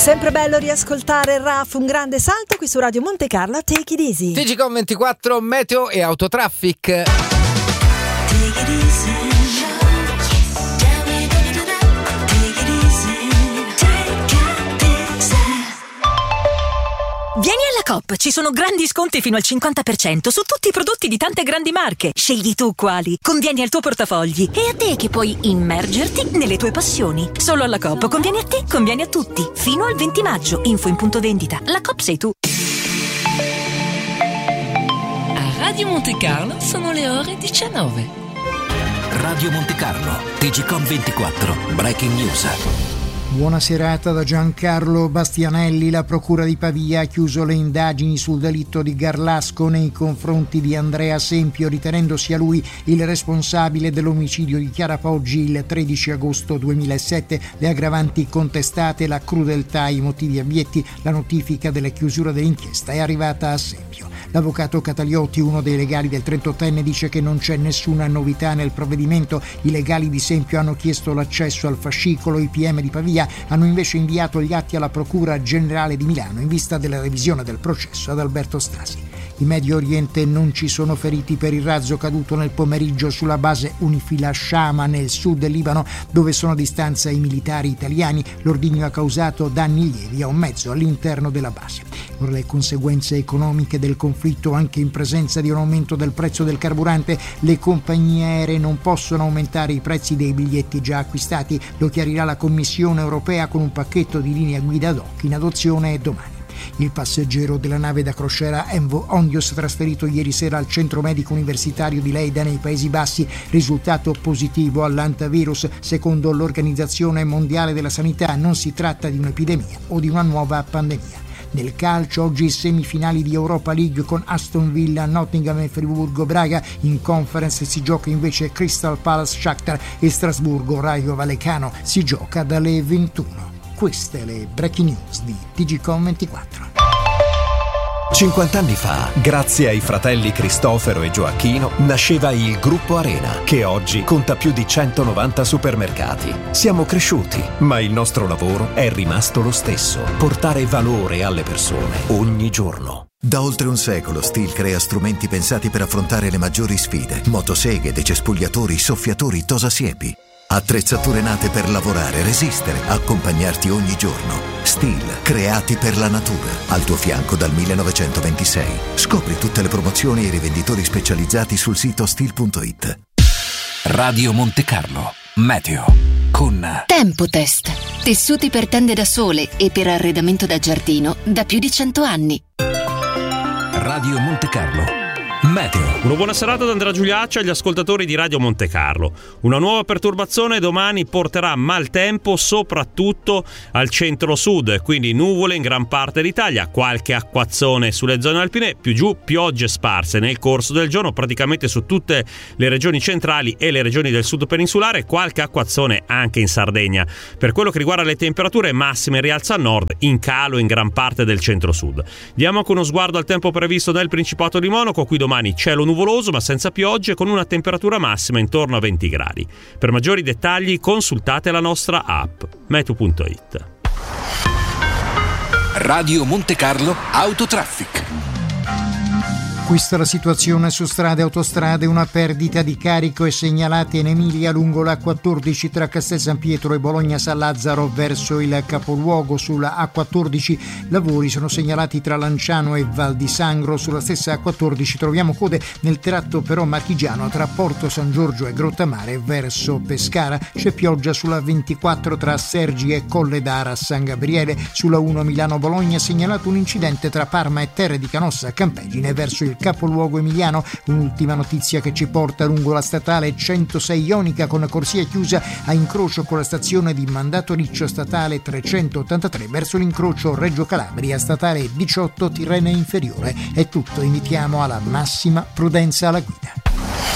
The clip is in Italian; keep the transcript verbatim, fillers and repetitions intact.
Sempre bello riascoltare Raf, un grande salto qui su Radio Monte Carlo a Take It Easy. T G Com ventiquattro, meteo e autotraffic. Take it easy. Vieni alla Coop, ci sono grandi sconti fino al cinquanta per cento su tutti i prodotti di tante grandi marche. Scegli tu quali, convieni al tuo portafogli e a te che puoi immergerti nelle tue passioni. Solo alla Coop convieni a te, convieni a tutti. Fino al venti maggio, info in punto vendita. La Coop sei tu. A Radio Monte Carlo sono le ore diciannove. Radio Monte Carlo, T G Com ventiquattro, Breaking News. Buona serata da Giancarlo Bastianelli. La Procura di Pavia ha chiuso le indagini sul delitto di Garlasco nei confronti di Andrea Sempio, ritenendo sia lui il responsabile dell'omicidio di Chiara Poggi il tredici agosto duemilasette. Le aggravanti contestate, la crudeltà, i motivi abietti, la notifica della chiusura dell'inchiesta è arrivata a Sempio. L'avvocato Cataliotti, uno dei legali del trentottenne, dice che non c'è nessuna novità nel provvedimento. I legali di Sempio hanno chiesto l'accesso al fascicolo, i P M di Pavia hanno invece inviato gli atti alla Procura Generale di Milano in vista della revisione del processo ad Alberto Stasi. In Medio Oriente non ci sono feriti per il razzo caduto nel pomeriggio sulla base Unifil a Shama nel sud del Libano, dove sono a distanza i militari italiani. L'ordigno ha causato danni lievi a un mezzo all'interno della base. Ora le conseguenze economiche del conflitto, anche in presenza di un aumento del prezzo del carburante. Le compagnie aeree non possono aumentare i prezzi dei biglietti già acquistati, lo chiarirà la Commissione europea con un pacchetto di linee guida ad hoc in adozione domani. Il passeggero della nave da crociera Envo Ondios, trasferito ieri sera al centro medico universitario di Leida nei Paesi Bassi, risultato positivo all'antivirus. Secondo l'Organizzazione Mondiale della Sanità non si tratta di un'epidemia o di una nuova pandemia. Nel calcio, oggi semifinali di Europa League con Aston Villa, Nottingham e Friburgo Braga. In Conference si gioca invece Crystal Palace Shakhtar e Strasburgo Rayo Vallecano. Si gioca dalle ventuno. Queste le breaking news di T G Com ventiquattro. cinquanta anni fa, grazie ai fratelli Cristofero e Gioacchino, nasceva il Gruppo Arena, che oggi conta più di centonovanta supermercati. Siamo cresciuti, ma il nostro lavoro è rimasto lo stesso: portare valore alle persone ogni giorno. Da oltre un secolo Stihl crea strumenti pensati per affrontare le maggiori sfide: motoseghe, decespugliatori, soffiatori, tosasiepi. Attrezzature nate per lavorare, resistere, accompagnarti ogni giorno. Stihl, creati per la natura. Al tuo fianco dal millenovecentoventisei. Scopri tutte le promozioni e i rivenditori specializzati sul sito stihl punto it. Radio Monte Carlo, meteo con Tempotest. Tessuti per tende da sole e per arredamento da giardino da più di cento anni. Radio Monte Carlo, meteo. Una buona serata da Andrea Giuliacci agli ascoltatori di Radio Monte Carlo. Una nuova perturbazione domani porterà maltempo soprattutto al centro-sud, quindi nuvole in gran parte d'Italia, qualche acquazzone sulle zone alpine, più giù piogge sparse nel corso del giorno praticamente su tutte le regioni centrali e le regioni del sud peninsulare, qualche acquazzone anche in Sardegna. Per quello che riguarda le temperature, massime in rialzo a nord, in calo in gran parte del centro-sud. Diamo anche uno sguardo al tempo previsto nel Principato di Monaco. Qui domani cielo nuvoloso ma senza piogge, con una temperatura massima intorno a venti gradi. Per maggiori dettagli consultate la nostra app meteo punto it. Radio Monte Carlo Autotraffic. Questa è la situazione su strade e autostrade. Una perdita di carico è segnalata in Emilia lungo la A quattordici tra Castel San Pietro e Bologna San Lazzaro verso il capoluogo. Sulla A quattordici lavori sono segnalati tra Lanciano e Val di Sangro. Sulla stessa A quattordici troviamo code nel tratto però marchigiano tra Porto San Giorgio e Grottamare verso Pescara. C'è pioggia sulla ventiquattro tra Sergi e Colle d'Ara San Gabriele. Sulla uno Milano-Bologna segnalato un incidente tra Parma e Terre di Canossa Campegine verso il capoluogo emiliano. Un'ultima notizia che ci porta lungo la statale centosei Ionica con corsia chiusa a incrocio con la stazione di Mandatoriccio statale trecentottantatré verso l'incrocio Reggio Calabria statale diciotto Tirrene Inferiore. È tutto, invitiamo alla massima prudenza alla guida.